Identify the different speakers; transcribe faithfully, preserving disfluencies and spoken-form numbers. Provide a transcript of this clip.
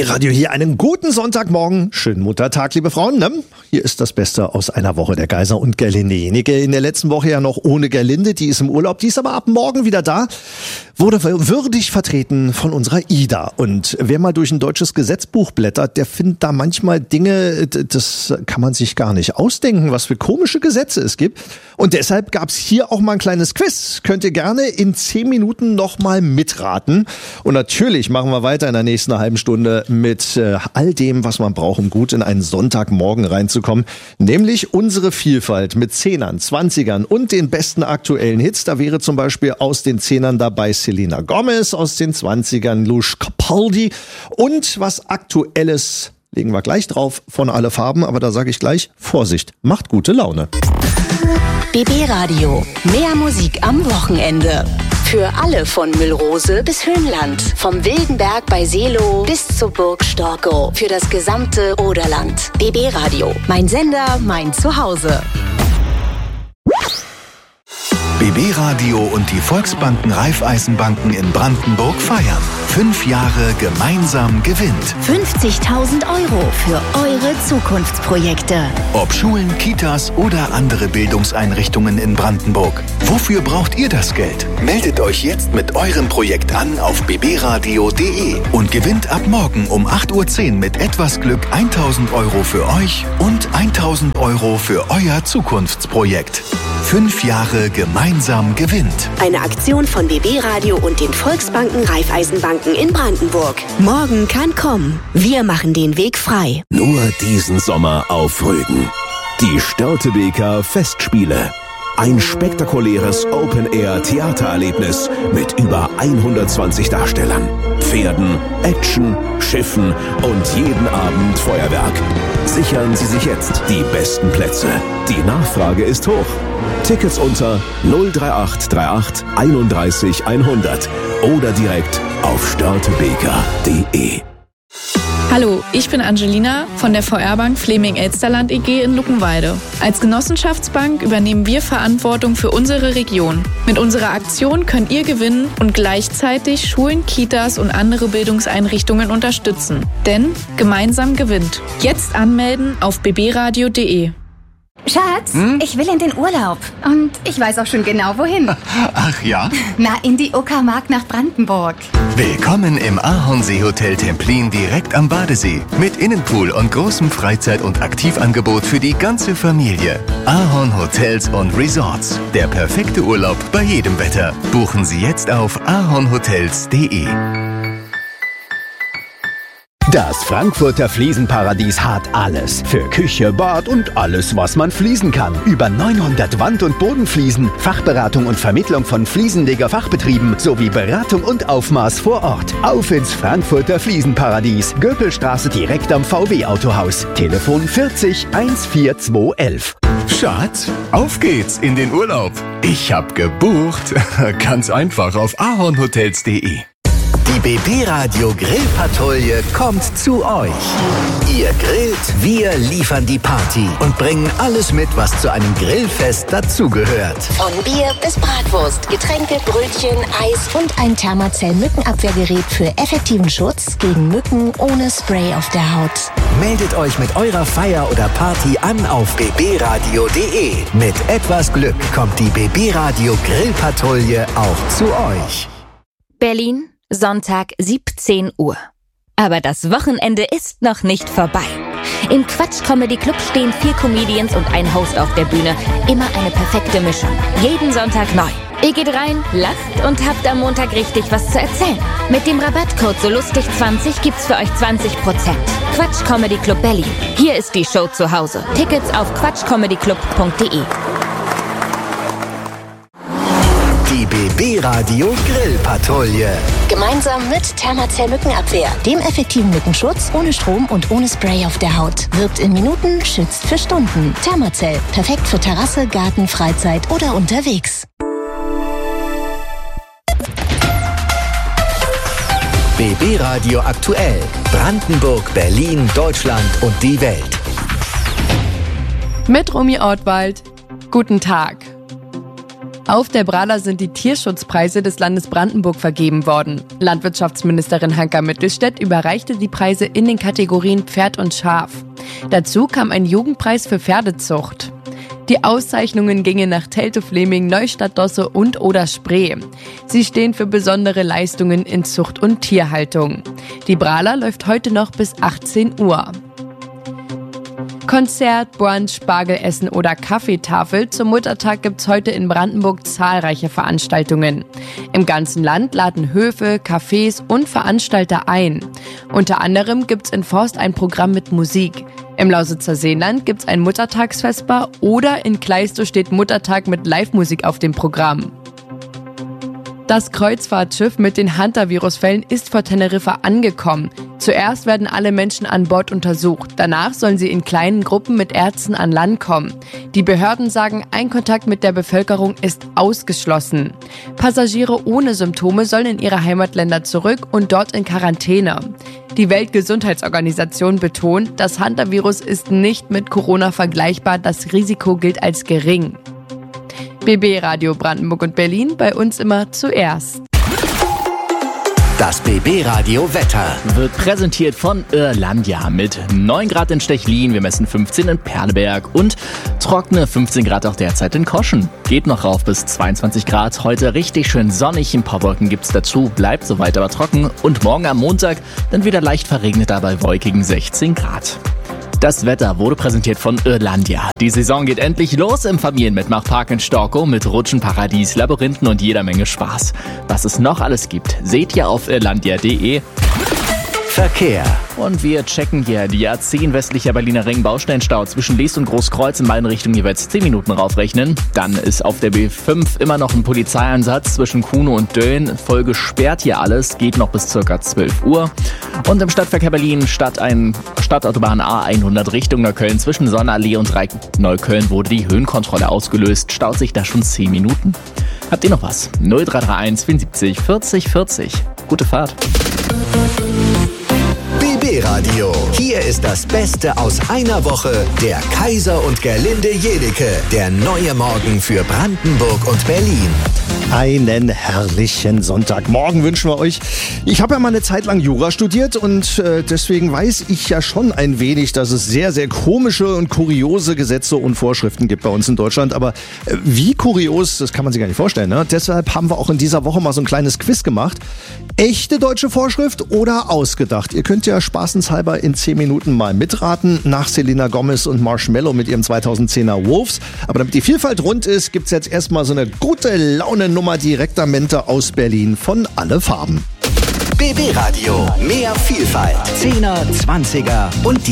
Speaker 1: B-Radio hier. Einen guten Sonntagmorgen. Schönen Muttertag, liebe Frauen. Ne? Hier ist das Beste aus einer Woche der Geiser und Gerlinde. Diejenige in der letzten Woche ja noch ohne Gerlinde. Die ist im Urlaub. Die ist aber ab morgen wieder da. Wurde würdig vertreten von unserer Ida. Und wer mal durch ein deutsches Gesetzbuch blättert, der findet da manchmal Dinge, das kann man sich gar nicht ausdenken, was für komische Gesetze es gibt. Und deshalb gab's hier auch mal ein kleines Quiz. Könnt ihr gerne in zehn Minuten noch mal mitraten. Und natürlich machen wir weiter in der nächsten halben Stunde mit äh, all dem, was man braucht, um gut in einen Sonntagmorgen reinzukommen. Nämlich unsere Vielfalt mit Zehnern, Zwanzigern und den besten aktuellen Hits. Da wäre zum Beispiel aus den Zehnern dabei Selena Gomez, aus den Zwanzigern Lush Capaldi und was Aktuelles legen wir gleich drauf von Alle Farben. Aber da sage ich gleich, Vorsicht, macht gute Laune.
Speaker 2: B B-Radio, mehr Musik am Wochenende. Für alle von Müllrose bis Höhenland. Vom Wildenberg bei Seelow bis zur Burg Storkow. Für das gesamte Oderland. B B-Radio, mein Sender, mein Zuhause.
Speaker 3: B B-Radio und die Volksbanken Raiffeisenbanken in Brandenburg feiern. Fünf Jahre gemeinsam gewinnt.
Speaker 2: fünfzigtausend Euro für eure Zukunftsprojekte.
Speaker 3: Ob Schulen, Kitas oder andere Bildungseinrichtungen in Brandenburg. Wofür braucht ihr das Geld? Meldet euch jetzt mit eurem Projekt an auf b b radio punkt d e und gewinnt ab morgen um acht Uhr zehn mit etwas Glück eintausend Euro für euch und eintausend Euro für euer Zukunftsprojekt. Fünf Jahre gemeinsam gewinnt.
Speaker 2: Eine Aktion von B B-Radio und den Volksbanken Raiffeisenbanken in Brandenburg. Morgen kann kommen. Wir machen den Weg frei.
Speaker 4: Nur diesen Sommer auf Rügen. Die Störtebeker Festspiele. Ein spektakuläres Open-Air-Theatererlebnis mit über hundertzwanzig Darstellern, Pferden, Action, Schiffen und jeden Abend Feuerwerk. Sichern Sie sich jetzt die besten Plätze. Die Nachfrage ist hoch. Tickets unter null drei acht drei acht einunddreißig hundert oder direkt auf störtebeker punkt de.
Speaker 5: Hallo, ich bin Angelina von der V R-Bank Fleming-Elsterland E G in Luckenwalde. Als Genossenschaftsbank übernehmen wir Verantwortung für unsere Region. Mit unserer Aktion könnt ihr gewinnen und gleichzeitig Schulen, Kitas und andere Bildungseinrichtungen unterstützen. Denn gemeinsam gewinnt. Jetzt anmelden auf b b radio punkt de.
Speaker 6: Schatz, hm? Ich will in den Urlaub. Und ich weiß auch schon genau, wohin.
Speaker 3: Ach ja?
Speaker 6: Na, in die Uckermark nach Brandenburg.
Speaker 3: Willkommen im Ahornsee-Hotel Templin direkt am Badesee. Mit Innenpool und großem Freizeit- und Aktivangebot für die ganze Familie. Ahorn Hotels und Resorts. Der perfekte Urlaub bei jedem Wetter. Buchen Sie jetzt auf ahornhotels punkt de.
Speaker 7: Das Frankfurter Fliesenparadies hat alles. Für Küche, Bad und alles, was man fließen kann. Über neunhundert Wand- und Bodenfliesen, Fachberatung und Vermittlung von Fliesenleger-Fachbetrieben sowie Beratung und Aufmaß vor Ort. Auf ins Frankfurter Fliesenparadies. Göpelstraße direkt am V W-Autohaus. Telefon vierzig vierzehn elf.
Speaker 3: Schatz, auf geht's in den Urlaub. Ich hab gebucht. Ganz einfach auf ahornhotels punkt de.
Speaker 8: Die B B-Radio Grillpatrouille kommt zu euch. Ihr grillt, wir liefern die Party und bringen alles mit, was zu einem Grillfest dazugehört.
Speaker 2: Von Bier bis Bratwurst, Getränke, Brötchen, Eis und ein Thermacell-Mückenabwehrgerät für effektiven Schutz gegen Mücken ohne Spray auf der Haut.
Speaker 8: Meldet euch mit eurer Feier oder Party an auf b b radio punkt de. Mit etwas Glück kommt die B B-Radio Grillpatrouille auch zu euch.
Speaker 9: Berlin, Sonntag siebzehn Uhr. Aber das Wochenende ist noch nicht vorbei. Im Quatsch Comedy Club stehen vier Comedians und ein Host auf der Bühne. Immer eine perfekte Mischung. Jeden Sonntag neu. Ihr geht rein, lacht und habt am Montag richtig was zu erzählen. Mit dem Rabattcode so lustig zwanzig gibt's für euch zwanzig Prozent. Quatsch Comedy Club Berlin. Hier ist die Show zu Hause. Tickets auf quatschcomedyclub punkt de.
Speaker 8: Die B B-Radio Grillpatrouille.
Speaker 2: Gemeinsam mit Thermacell Mückenabwehr, dem effektiven Mückenschutz ohne Strom und ohne Spray auf der Haut. Wirkt in Minuten, schützt für Stunden. Thermacell, perfekt für Terrasse, Garten, Freizeit oder unterwegs.
Speaker 8: B B-Radio aktuell. Brandenburg, Berlin, Deutschland und die Welt.
Speaker 10: Mit Romy Ortwald. Guten Tag. Auf der Brala sind die Tierschutzpreise des Landes Brandenburg vergeben worden. Landwirtschaftsministerin Hanka Mittelstädt überreichte die Preise in den Kategorien Pferd und Schaf. Dazu kam ein Jugendpreis für Pferdezucht. Die Auszeichnungen gingen nach Teltow-Fleming, Neustadt-Dosse und Oder-Spree. Sie stehen für besondere Leistungen in Zucht und Tierhaltung. Die Brala läuft heute noch bis achtzehn Uhr. Konzert, Brunch, Spargelessen oder Kaffeetafel. Zum Muttertag gibt's heute in Brandenburg zahlreiche Veranstaltungen. Im ganzen Land laden Höfe, Cafés und Veranstalter ein. Unter anderem gibt's in Forst ein Programm mit Musik. Im Lausitzer Seenland gibt's ein Muttertagsvesper oder in Kleistow steht Muttertag mit Live-Musik auf dem Programm. Das Kreuzfahrtschiff mit den Hantavirus-Fällen ist vor Teneriffa angekommen. Zuerst werden alle Menschen an Bord untersucht. Danach sollen sie in kleinen Gruppen mit Ärzten an Land kommen. Die Behörden sagen, ein Kontakt mit der Bevölkerung ist ausgeschlossen. Passagiere ohne Symptome sollen in ihre Heimatländer zurück und dort in Quarantäne. Die Weltgesundheitsorganisation betont, das Hantavirus ist nicht mit Corona vergleichbar. Das Risiko gilt als gering. B B Radio Brandenburg und Berlin, bei uns immer zuerst.
Speaker 8: Das B B-Radio Wetter
Speaker 11: wird präsentiert von Irlandia mit neun Grad in Stechlin, wir messen fünfzehn in Perleberg und trockene fünfzehn Grad auch derzeit in Koschen. Geht noch rauf bis zweiundzwanzig Grad, heute richtig schön sonnig, ein paar Wolken gibt's dazu, bleibt soweit aber trocken und morgen am Montag dann wieder leicht verregnet, dabei wolkigen sechzehn Grad. Das Wetter wurde präsentiert von Irlandia. Die Saison geht endlich los im Familienmitmachpark in Storkow mit Rutschen, Paradies, Labyrinthen und jeder Menge Spaß. Was es noch alles gibt, seht ihr auf irlandia punkt de.
Speaker 8: Verkehr.
Speaker 11: Und wir checken hier die A zehn westlicher Berliner Ring Baustellenstau zwischen Liest und Großkreuz in beiden Richtungen jeweils zehn Minuten raufrechnen. Dann ist auf der B fünf immer noch ein Polizeieinsatz zwischen Kuhne und Dölln. Voll gesperrt hier alles, geht noch bis ca. zwölf Uhr. Und im Stadtverkehr Berlin statt ein Stadtautobahn A hundert Richtung Neukölln zwischen Sonnenallee und Neukölln wurde die Höhenkontrolle ausgelöst. Staut sich da schon zehn Minuten. Habt ihr noch was? null drei drei eins vierundsiebzig vierzig vierzig. Gute Fahrt.
Speaker 8: B B-Radio. Hier ist das Beste aus einer Woche. Der Kaiser und Gerlinde Jenike. Der neue Morgen für Brandenburg und Berlin.
Speaker 1: Einen herrlichen Sonntagmorgen wünschen wir euch. Ich habe ja mal eine Zeit lang Jura studiert und äh, deswegen weiß ich ja schon ein wenig, dass es sehr, sehr komische und kuriose Gesetze und Vorschriften gibt bei uns in Deutschland. Aber äh, wie kurios, das kann man sich gar nicht vorstellen. Ne? Deshalb haben wir auch in dieser Woche mal so ein kleines Quiz gemacht. Echte deutsche Vorschrift oder ausgedacht? Ihr könnt ja spaßenshalber in zehn Minuten mal mitraten nach Selena Gomez und Marshmello mit ihrem zweitausendzehner Wolves. Aber damit die Vielfalt rund ist, gibt's jetzt erstmal so eine gute Laune-Nummer Direktamente aus Berlin von Alle Farben.
Speaker 8: B B-Radio. Mehr Vielfalt. Zehner, Zwanziger und die